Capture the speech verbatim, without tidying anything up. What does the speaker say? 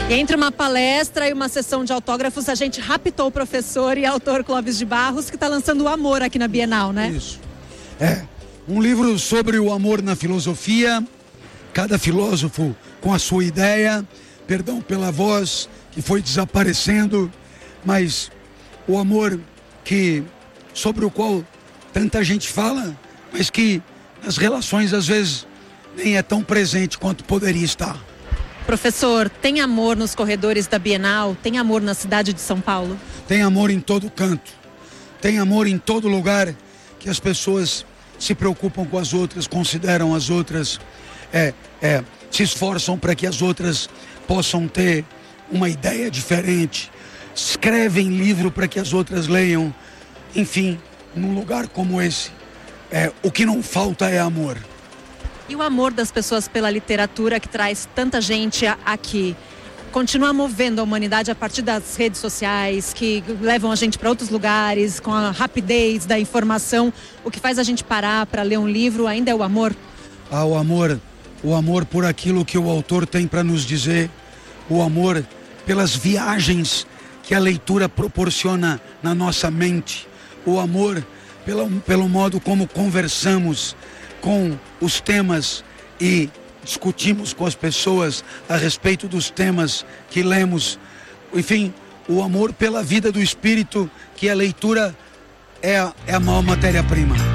E entre uma palestra e uma sessão de autógrafos, a gente raptou o professor e autor Clóvis de Barros, que está lançando o Amor aqui na Bienal, né? Isso. É, um livro sobre o amor na filosofia, cada filósofo com a sua ideia, perdão pela voz que foi desaparecendo, mas o amor que, sobre o qual tanta gente fala, mas que nas relações às vezes nem é tão presente quanto poderia estar. Professor, tem amor nos corredores da Bienal? Tem amor na cidade de São Paulo? Tem amor em todo canto. Tem amor em todo lugar que as pessoas se preocupam com as outras, consideram as outras, é, é, se esforçam para que as outras possam ter uma ideia diferente, escrevem livro para que as outras leiam. Enfim, num lugar como esse, é, o que não falta é amor. E o amor das pessoas pela literatura que traz tanta gente aqui continua movendo a humanidade a partir das redes sociais, que levam a gente para outros lugares, com a rapidez da informação. O que faz a gente parar para ler um livro ainda é o amor? Ah, o amor, o amor por aquilo que o autor tem para nos dizer, o amor pelas viagens que a leitura proporciona na nossa mente, o amor pelo, pelo modo como conversamos com os temas e discutimos com as pessoas a respeito dos temas que lemos. Enfim, o amor pela vida do espírito, que a leitura é a, é a maior matéria-prima.